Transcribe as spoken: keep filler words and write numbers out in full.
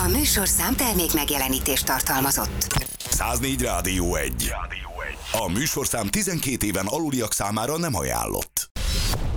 A műsorszám termék megjelenítést tartalmazott. száznégy Rádió egy. A műsorszám tizenkét éven aluliak számára nem ajánlott.